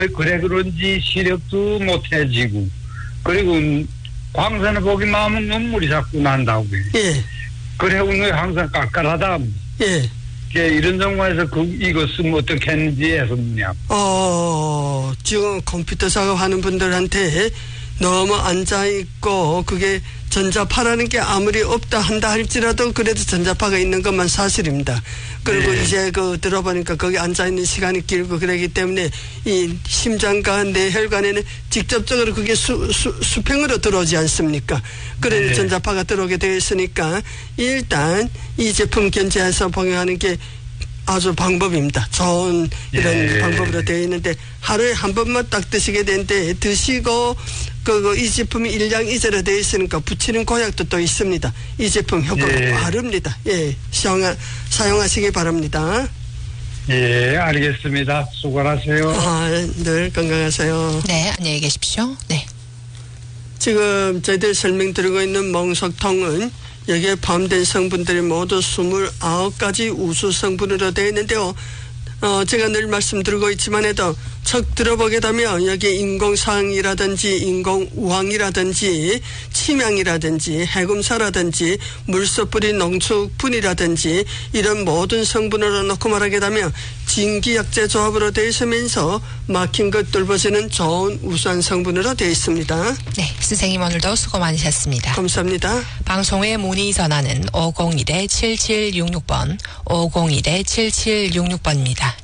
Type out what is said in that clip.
그래 그런지 시력도 못해지고 그리고 광선을 보기만 하면 눈물이 자꾸 난다고. 예. 그래 오늘 항상 깎아하다. 예. 이런 상황에서 이것은 어떻게 했는지 해서냐. 지금 컴퓨터 작업하는 분들한테 너무 앉아있고 그게 전자파라는 게 아무리 없다 한다 할지라도 그래도 전자파가 있는 것만 사실입니다. 그리고 네. 이제 들어보니까 거기 앉아있는 시간이 길고 그러기 때문에 이 심장과 뇌혈관에는 직접적으로 그게 수평으로 들어오지 않습니까? 그래서 네. 전자파가 들어오게 되어 있으니까 일단 이 제품 견제해서 복용하는 게 아주 방법입니다. 좋은 이런 방법으로 되어 있는데 하루에 한 번만 딱 드시게 되는데 드시고 이 제품이 일량이제로 되어 있으니까 붙이는 고약도 또 있습니다. 이 제품 효과가 빠릅니다. 예, 사용하시기 바랍니다. 예, 알겠습니다. 수고하세요. 늘 건강하세요. 네, 안녕히 계십시오. 네. 지금 저희들 설명드리고 있는 멍석통은 여기에 포함된 성분들이 모두 29가지 우수 성분으로 되어 있는데요. 제가 늘 말씀드리고 있지만 해도 척 들어보게 되면 여기 인공사항이라든지 인공우항이라든지 침향이라든지 해금사라든지 물소뿌리 농축분이라든지 이런 모든 성분으로 놓고 말하게 되면 진기약재 조합으로 되어 있으면서 막힌 것 뚫어지는 좋은 우수한 성분으로 되어 있습니다. 네, 선생님 오늘도 수고 많으셨습니다. 감사합니다. 방송에 문의 전화는 501-7766번 501-7766번입니다.